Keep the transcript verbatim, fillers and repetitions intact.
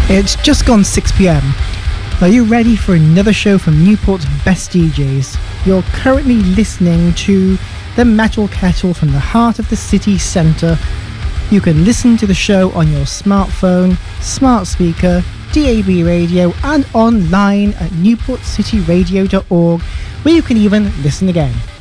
It's just gone six p.m. Are you ready for another show from Newport's best D Js? You're currently listening to the Metal Kettle from the heart of the city centre. You can listen to the show on your smartphone, smart speaker, D A B radio and online at newport city radio dot org, where you can even listen again.